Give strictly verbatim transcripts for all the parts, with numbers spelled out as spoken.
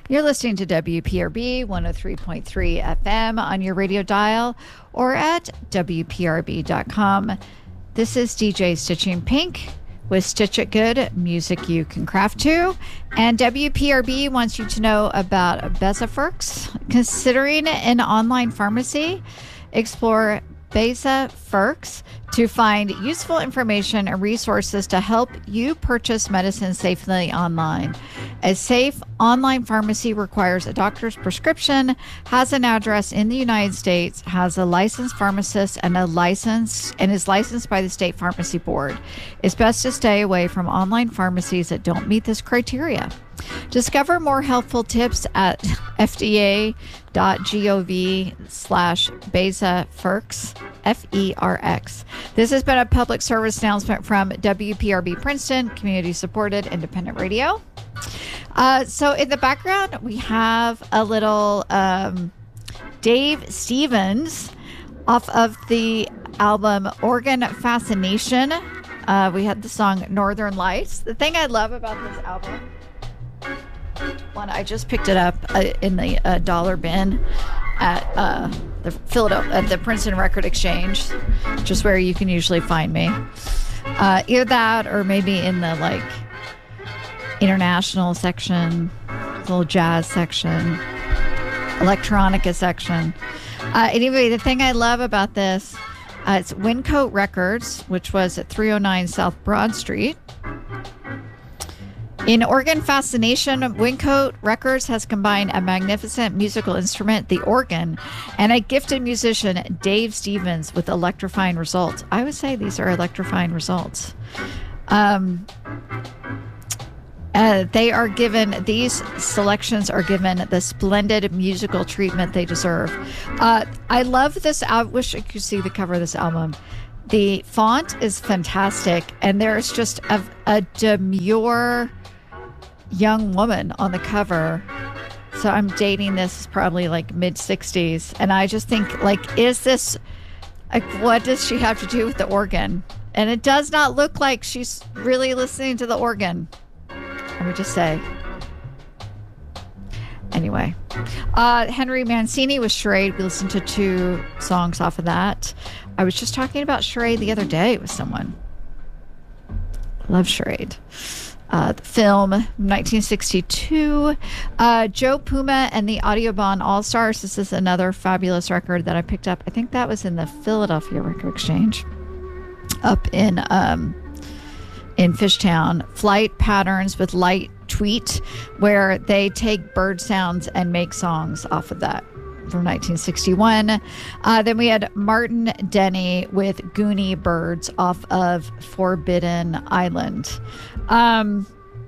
You're listening to W P R B one oh three point three F M on your radio dial or at W P R B dot com. This is D J Stitching Pink with Stitch It Good, music you can craft to. And W P R B wants you to know about Bezaferx. Considering an online pharmacy, explore Bezaferx to find useful information and resources to help you purchase medicine safely online. A safe online pharmacy requires a doctor's prescription, has an address in the United States, has a licensed pharmacist and a license and is licensed by the State Pharmacy Board. It's best to stay away from online pharmacies that don't meet this criteria. Discover more helpful tips at fda.gov slash Bezaferx, F E R X. This has been a public service announcement from W P R B Princeton, community-supported independent radio. Uh, so in the background, we have a little um, Dave Stevens off of the album Organ Fascination. Uh, we had the song Northern Lights. The thing I love about this album, one, I just picked it up uh, in the uh, dollar bin at uh, the Philadelphia at the Princeton Record Exchange, just where you can usually find me. Uh, either that, or maybe in the like international section, little jazz section, electronica section. Uh, anyway, the thing I love about this, uh, it's Wyncote Records, which was at three oh nine South Broad Street. In Organ Fascination, Wyncote Records has combined a magnificent musical instrument, the organ, and a gifted musician, Dave Stevens, with electrifying results. I would say these are electrifying results. Um, uh, they are given, these selections are given the splendid musical treatment they deserve. Uh, I love this. I wish I could see the cover of this album. The font is fantastic, and there's just a, a demure young woman on the cover. So I'm dating this probably like mid sixties, and I just think, like, is this like, what does she have to do with the organ? And it does not look like she's really listening to the organ, let me just say. Anyway, uh Henry Mancini with Charade. We listened to two songs off of that. I was just talking about Charade the other day with someone. Love Charade. Uh, the film, nineteen sixty-two, uh, Joe Puma and the Audubon All-Stars. This is another fabulous record that I picked up. I think that was in the Philadelphia Record Exchange up in um, in Fishtown. Flight Patterns with Light Tweet, where they take bird sounds and make songs off of that, from nineteen sixty-one. Uh, then we had Martin Denny with Goonie Birds off of Forbidden Island. Um,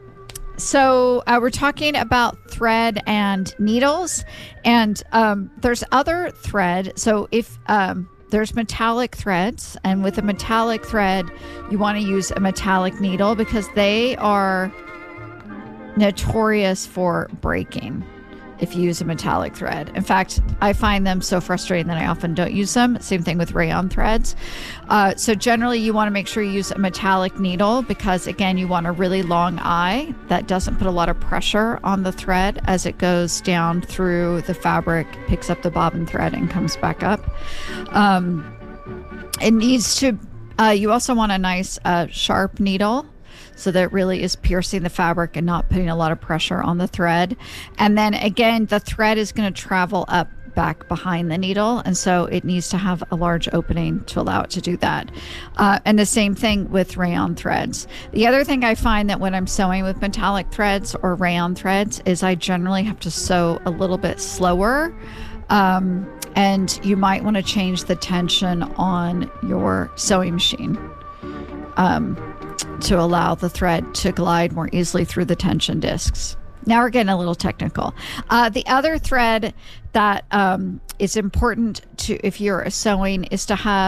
so uh, we're talking about thread and needles, and um, there's other thread. So if um, there's metallic threads, and with a metallic thread, you want to use a metallic needle because they are notorious for breaking if you use a metallic thread. In fact, I find them so frustrating that I often don't use them. Same thing with rayon threads. Uh, so generally you want to make sure you use a metallic needle because, again, you want a really long eye that doesn't put a lot of pressure on the thread as it goes down through the fabric, picks up the bobbin thread and comes back up. Um, it needs to, uh, you also want a nice uh, sharp needle, so that it really is piercing the fabric and not putting a lot of pressure on the thread. And then again, the thread is going to travel up back behind the needle, and so it needs to have a large opening to allow it to do that. Uh, and the same thing with rayon threads. The other thing I find that when I'm sewing with metallic threads or rayon threads is I generally have to sew a little bit slower. Um, and you might want to change the tension on your sewing machine. Um, to allow the thread to glide more easily through the tension discs. Now we're getting a little technical. Uh, the other thread that um, is important to if you're sewing is to have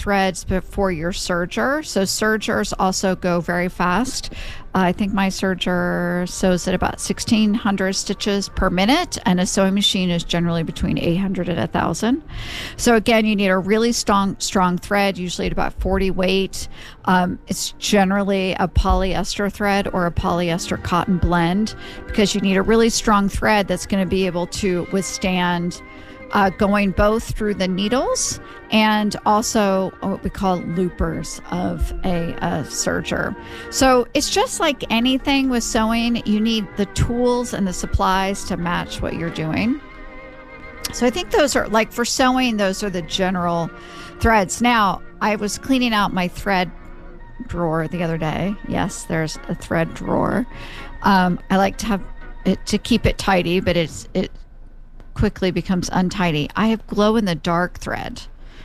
threads for your serger. So sergers also go very fast. Uh, I think my serger sews at about sixteen hundred stitches per minute, and a sewing machine is generally between eight hundred and one thousand. So again, you need a really strong, strong thread, usually at about forty weight. Um, it's generally a polyester thread or a polyester cotton blend, because you need a really strong thread that's going to be able to withstand Uh, going both through the needles and also what we call loopers of a, a serger. So it's just like anything with sewing. You need the tools and the supplies to match what you're doing. So I think those are, like for sewing, those are the general threads. Now, I was cleaning out my thread drawer the other day. Yes, there's a thread drawer. Um, I like to have it to keep it tidy, but it's it quickly becomes untidy. I have glow in the dark thread,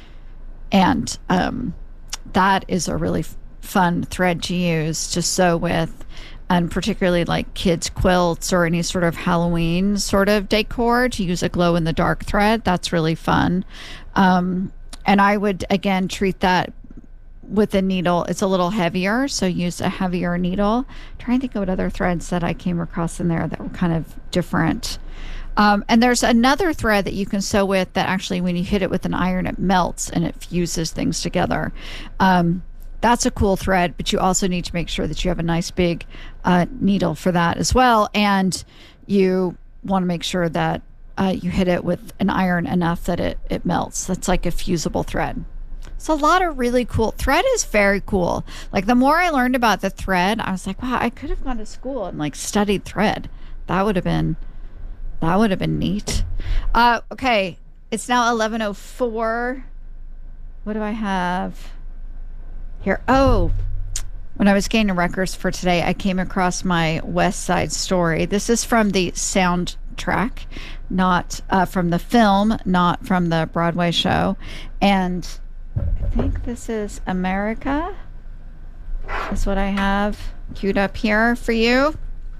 and um, that is a really f- fun thread to use to sew with, and particularly like kids' quilts or any sort of Halloween sort of decor, to use a glow in the dark thread. That's really fun. Um, and I would again treat that with a needle. It's a little heavier, so use a heavier needle. I'm trying to think of what other threads that I came across in there that were kind of different. Um, and there's another thread that you can sew with that actually, when you hit it with an iron, it melts and it fuses things together. Um, that's a cool thread, but you also need to make sure that you have a nice big uh, needle for that as well. And you want to make sure that uh, you hit it with an iron enough that it, it melts. That's like a fusible thread. It's a lot of really cool. Thread is very cool. Like the more I learned about the thread, I was like, wow, I could have gone to school and like studied thread. That would have been That would have been neat. Uh, okay, it's now eleven oh four. What do I have here? Oh, when I was gaining records for today, I came across my West Side Story. This is from the soundtrack, not uh, from the film, not from the Broadway show. And I think this is America. That's what I have queued up here for you.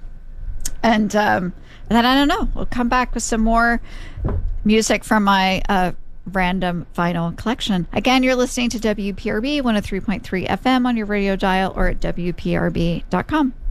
And um, then I don't know. We'll come back with some more music from my uh, random vinyl collection. Again, you're listening to W P R B one oh three point three F M on your radio dial or at W P R B dot com.